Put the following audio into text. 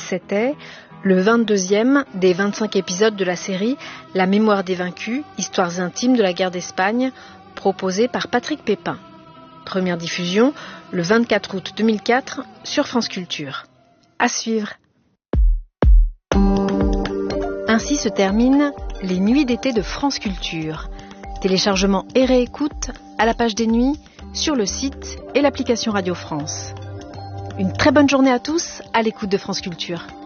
C'était le 22e des 25 épisodes de la série La mémoire des vaincus, histoires intimes de la guerre d'Espagne, proposée par Patrick Pépin. Première diffusion le 24 août 2004 sur France Culture. À suivre. Ainsi se terminent les nuits d'été de France Culture. Téléchargement et réécoute à la page des nuits, sur le site et l'application Radio France. Une très bonne journée à tous à l'écoute de France Culture.